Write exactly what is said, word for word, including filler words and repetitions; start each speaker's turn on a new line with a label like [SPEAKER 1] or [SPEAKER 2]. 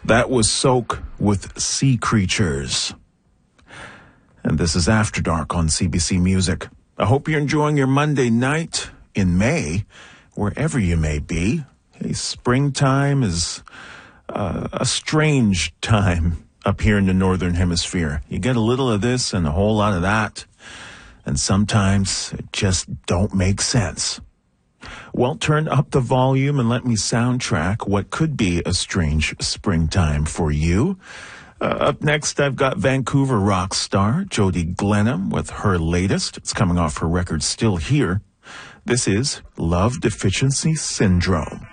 [SPEAKER 1] That was Soak with Sea Creatures. And this is After Dark on C B C Music. I hope you're enjoying your Monday night in May, wherever you may be. Hey, springtime is uh, a strange time up here in the Northern Hemisphere. You get a little of this and a whole lot of that, and sometimes it just don't make sense. Well, turn up the volume and let me soundtrack what could be a strange springtime for you. Uh, up next, I've got Vancouver rock star Jody Glenham with her latest. It's coming off her record Still Here. This is Love Deficiency Syndrome.